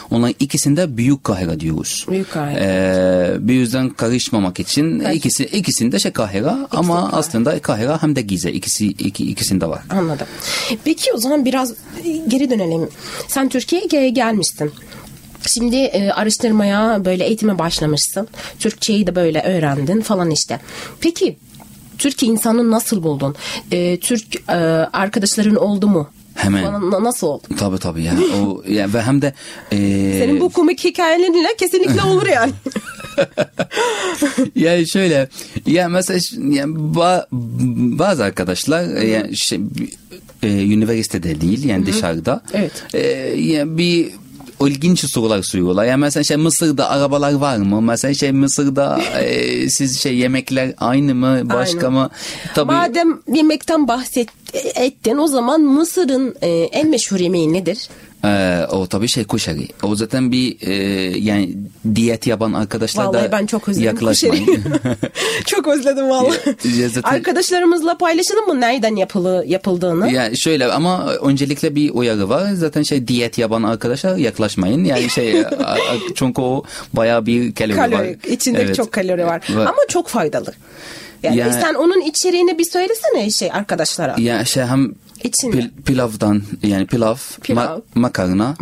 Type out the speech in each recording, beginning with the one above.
Onların ikisinde Büyük Kahire diyoruz. Büyük Kahire. Bir yüzden karışmamak için ikisinde Kahire ama aslında Kahire hem de Gize ikisinde var. Anladım. Peki o zaman biraz geri dönelim. Sen Türkiye'ye gelmişsin. Şimdi araştırmaya, böyle eğitime başlamışsın. Türkçeyi de böyle öğrendin falan işte. Peki Türkiye insanını nasıl buldun? Türk arkadaşların oldu mu? Hemen. Nasıl oldu? Tabii yani. O yani ve hem de senin bu komik hikayelerinle kesinlikle olur yani. Yani şöyle, yani mesela yani bazı arkadaşlar yani üniversitede değil yani dışarıda. Evet. Yani bir ilginç sorular soruyorlar. Yani mesela Mısır'da arabalar var mı? Mesela Mısır'da siz yemekler aynı mı? Başka mı? Tabii. Madem yemekten bahsettin, o zaman Mısır'ın en meşhur yemeği nedir? O tabii kuşeri. O zaten bir yani diyet yapan arkadaşlar vallahi da ben çok özledim yaklaşmayın. Çok özledim vallahi. Zaten, arkadaşlarımızla paylaşalım mı nereden yapıldığını? Yani şöyle ama öncelikle bir uyarı var. Zaten diyet yapan arkadaşlar yaklaşmayın. Yani çünkü o bayağı bir kalori var. İçinde çok kalori var. Ama çok faydalı. Yani sen onun içeriğini bir söylesene arkadaşlara. Ya hem pilavdan yani pilav. Makarna.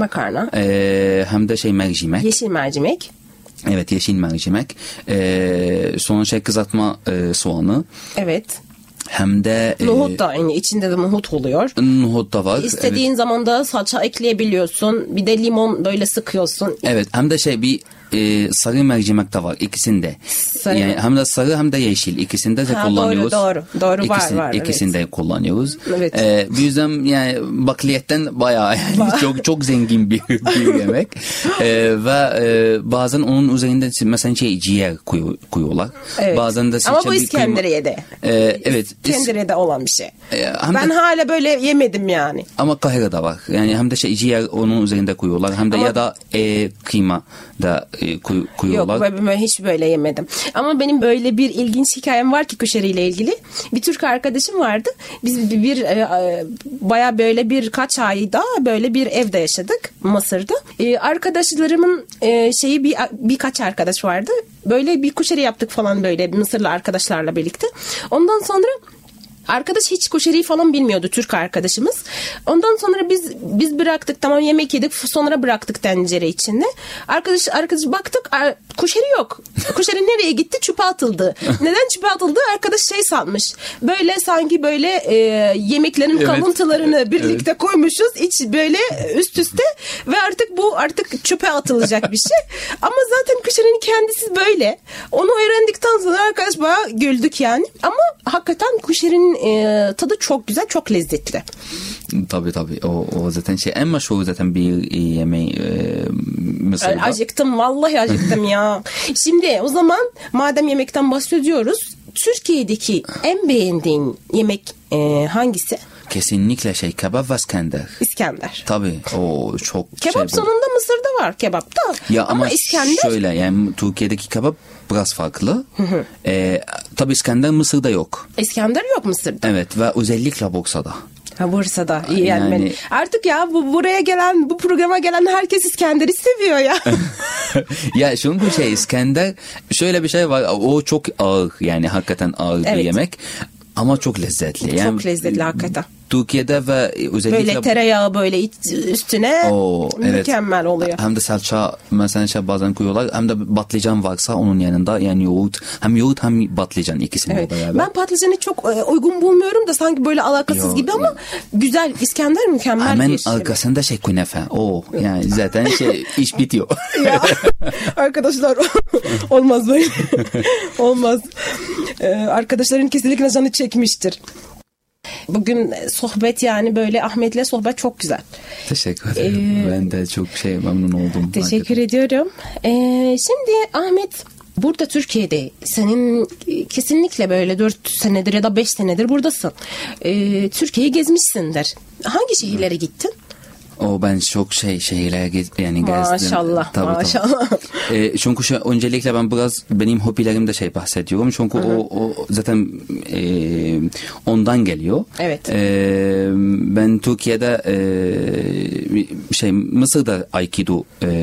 Hem de mercimek. Yeşil mercimek. Evet, yeşil mercimek. Sonra kızartma soğanı. Evet. Hem de nohut da aynı, içinde de nohut oluyor. Nohut da var. İstediğin zaman da salça ekleyebiliyorsun. Bir de limon böyle sıkıyorsun. Evet, hem de bir sarı mercimek de var ikisinde. Yani hem de sarı hem de yeşil ikisinde de kullanıyoruz. Doğru var. İkisinde kullanıyoruz. Evet. Bir yüzden yani bakliyetten bayağı çok zengin bir yemek. Ve bazen onun üzerinde mesela ciğer koyuyorlar. Evet. Bazen de ama bu İskenderiye'de. Evet. İskenderiye'de olan bir şey. Ben hala böyle yemedim yani. Ama Kahire'de var. Yani hem de ciğer onun üzerinde koyuyorlar. Hem de ya da kıyma da koyuyorlar. Yok, ben hiç böyle yemedim. Ama benim böyle bir ilginç hikayem var ki kuşeriyle ilgili. Bir Türk arkadaşım vardı. Biz bayağı böyle birkaç ayda böyle bir evde yaşadık Mısır'da. Arkadaşlarımın birkaç arkadaş vardı. Böyle bir kuşeri yaptık falan böyle Mısırlı arkadaşlarla birlikte. Ondan sonra arkadaş hiç kuşeriyi falan bilmiyordu, Türk arkadaşımız. Ondan sonra biz bıraktık, tamam yemek yedik, sonra bıraktık tencere içinde. Arkadaş baktık kuşeri yok. Kuşeri nereye gitti? Çöpe atıldı. Neden çöpe atıldı? Arkadaş sanmış. Böyle sanki böyle yemeklerin kalıntılarını birlikte koymuşuz. Böyle üst üste ve artık çöpe atılacak bir şey. Ama zaten kuşerinin kendisi böyle. Onu öğrendikten sonra arkadaş bayağı güldük yani. Ama hakikaten kuşerinin tadı çok güzel, çok lezzetli. Tabii. O zaten en meşhur zaten bir yemeği Mısır'da. Acıktım, vallahi acıktım ya. Şimdi o zaman madem yemekten bahsediyoruz, Türkiye'deki en beğendiğin yemek hangisi? Kesinlikle kebap ve İskender. İskender. Tabii o çok kebap sonunda Mısır'da var, kebap da. Ya ama İskender şöyle yani Türkiye'deki kebap biraz farklı. Tabii İskender Mısır'da yok. İskender yok Mısır'da. Evet ve özellikle Bursa'da. Bursa'da iyi yani. Artık ya bu programa gelen herkes İskender'i seviyor ya. Ya çünkü İskender şöyle bir şey var, o çok ağır yani hakikaten ağır bir yemek ama çok lezzetli. Yani, çok lezzetli hakikaten. Türkiye'de ve özellikle böyle tereyağı böyle üstüne mükemmel oluyor. Hem de salça mesela bazen koyuyorlar, hem de patlıcan varsa onun yanında yani yoğurt hem patlıcan ikisini beraber. Ben patlıcanı çok uygun bulmuyorum da sanki böyle alakasız gibi ama güzel. İskender mükemmel hemen bir şey. Hemen arkasında künefe. Yani zaten iş bitiyor. Ya arkadaşlar olmaz böyle. Olmaz. Arkadaşların kesinlikle canı çekmiştir. Bugün sohbet yani böyle Ahmet'le sohbet çok güzel. Teşekkür ederim. Ben de çok memnun oldum. Teşekkür ediyorum. Şimdi Ahmet, burada Türkiye'de senin kesinlikle böyle 4 senedir ya da 5 senedir buradasın. Türkiye'yi gezmişsindir. Hangi şehirlere gittin? Ben çok şehirlere gezdim. Maşallah. Çünkü öncelikle ben biraz benim hobilerimde bahsediyorum. Çünkü o zaten ondan geliyor. Evet. Ben Türkiye'de Mısır'da Aikido